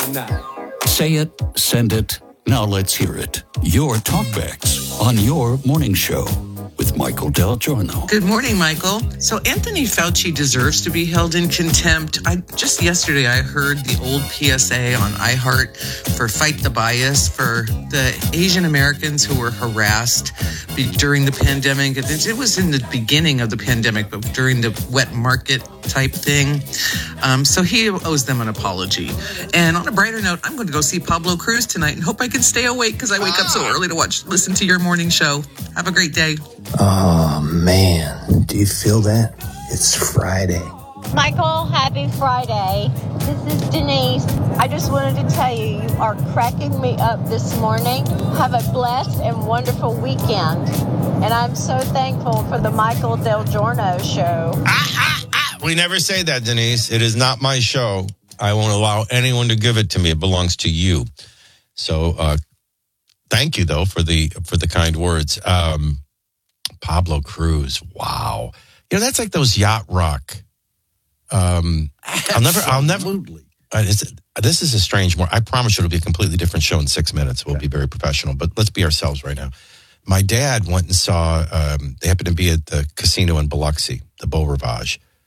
Say it, send it. Now let's hear it. Your talkbacks on your morning show with Michael Del Giorno. Good morning, Michael. So Anthony Fauci deserves to be held in contempt. Just yesterday I heard the old PSA on iHeart for Fight the Bias for the Asian Americans who were harassed during the pandemic. It was in the beginning of the pandemic, but during the wet market type thing. So he owes them an apology. And on a brighter note, I'm going to go see Pablo Cruz tonight and hope I can stay awake because I wake up so early to listen to your morning show. Have a great day. Oh, man. Do you feel that? It's Friday. Michael, happy Friday. This is Denise. I just wanted to tell you, you are cracking me up this morning. Have a blessed and wonderful weekend. And I'm so thankful for the Michael Del Giorno show. We never say that, Denise. It is not my show. I won't allow anyone to give it to me. It belongs to you. So, thank you, though, for the kind words. Pablo Cruz. Wow. You know, that's like those yacht rock. I'll never. This is a strange one. I promise you it'll be a completely different show in 6 minutes. We'll be very professional, but let's be ourselves right now. My dad went and saw, they happened to be at the casino in Biloxi, the Beau Rivage.